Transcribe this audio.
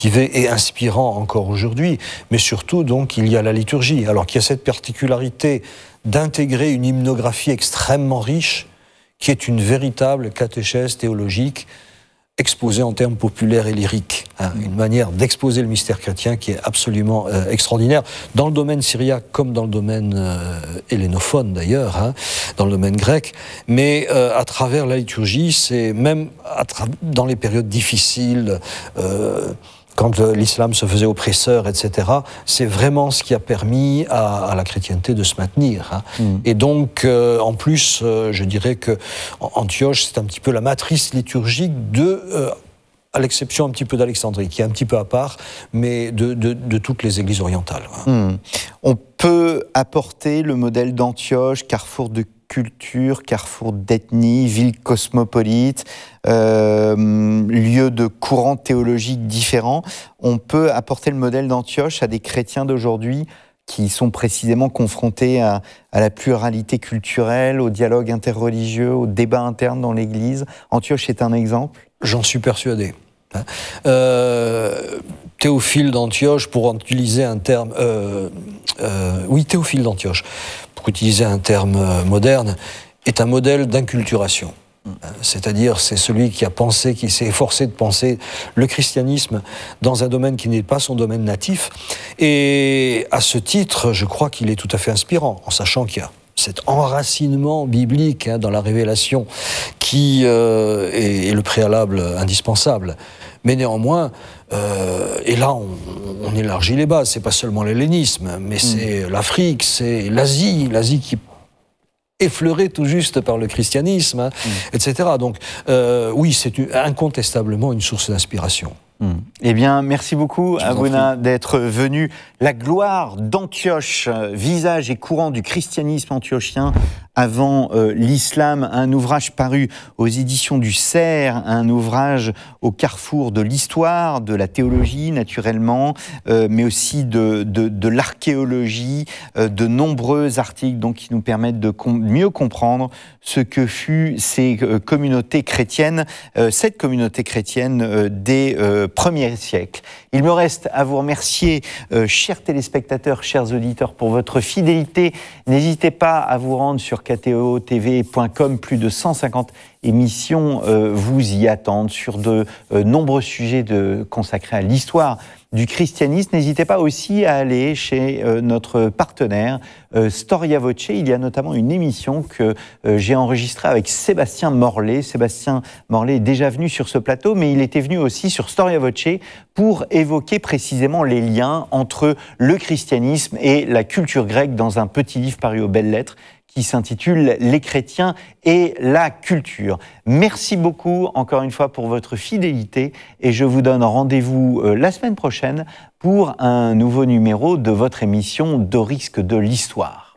est inspirant encore aujourd'hui, mais surtout, donc, il y a la liturgie, alors qu'il y a cette particularité d'intégrer une hymnographie extrêmement riche, qui est une véritable catéchèse théologique, exposée en termes populaires et lyriques. Une manière d'exposer le mystère chrétien qui est absolument extraordinaire, dans le domaine syriaque comme dans le domaine hellénophone d'ailleurs, dans le domaine grec, mais à travers la liturgie, c'est même dans les périodes difficiles, quand l'islam se faisait oppresseur, etc., c'est vraiment ce qui a permis à la chrétienté de se maintenir. Et donc, en plus, je dirais que Antioche, c'est un petit peu la matrice liturgique à l'exception un petit peu d'Alexandrie, qui est un petit peu à part, mais de toutes les églises orientales. On peut apporter le modèle d'Antioche, carrefour de culture, carrefour d'ethnie, ville cosmopolite, lieu de courants théologiques différents. On peut apporter le modèle d'Antioche à des chrétiens d'aujourd'hui qui sont précisément confrontés à la pluralité culturelle, au dialogue interreligieux, au débat interne dans l'Église. Antioche est un exemple ? J'en suis persuadé. Théophile d'Antioche, pour utiliser un terme... Théophile d'Antioche, pour utiliser un terme moderne, est un modèle d'inculturation. C'est-à-dire, c'est celui qui s'est efforcé de penser le christianisme dans un domaine qui n'est pas son domaine natif. Et à ce titre, je crois qu'il est tout à fait inspirant, en sachant qu'il y a cet enracinement biblique dans la révélation qui est le préalable indispensable. Mais néanmoins, et là on élargit les bases, c'est pas seulement l'hellénisme, mais c'est l'Afrique, c'est l'Asie qui est effleurée tout juste par le christianisme, etc. Donc oui, c'est incontestablement une source d'inspiration. Eh bien, merci beaucoup, Abouna, d'être venu. La gloire d'Antioche, visage et courant du christianisme antiochien avant l'islam, un ouvrage paru aux éditions du Cerf, un ouvrage au carrefour de l'histoire, de la théologie naturellement, mais aussi de l'archéologie, de nombreux articles donc, qui nous permettent de mieux comprendre ce que fut ces communautés chrétiennes, cette communauté chrétienne des premiers siècles. Il me reste à vous remercier, chers téléspectateurs, chers auditeurs, pour votre fidélité. N'hésitez pas à vous rendre sur ktotv.com, plus de 150 émissions vous y attendent sur de nombreux sujets consacrés à l'histoire du christianisme. N'hésitez pas aussi à aller chez notre partenaire Storia Voce. Il y a notamment une émission que j'ai enregistrée avec Sébastien Morlet. Sébastien Morlet est déjà venu sur ce plateau, mais il était venu aussi sur Storia Voce pour évoquer précisément les liens entre le christianisme et la culture grecque dans un petit livre paru aux Belles Lettres qui s'intitule « Les chrétiens et la culture ». Merci beaucoup, encore une fois, pour votre fidélité et je vous donne rendez-vous la semaine prochaine pour un nouveau numéro de votre émission Dorisque de l'Histoire.